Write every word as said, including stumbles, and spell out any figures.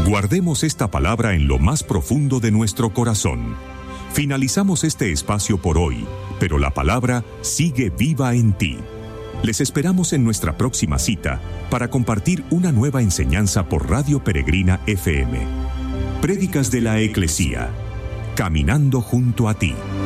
Guardemos esta palabra en lo más profundo de nuestro corazón. Finalizamos este espacio por hoy, pero la palabra sigue viva en ti. Les esperamos en nuestra próxima cita para compartir una nueva enseñanza por Radio Peregrina F M. Prédicas de la Eclesía. Caminando junto a ti.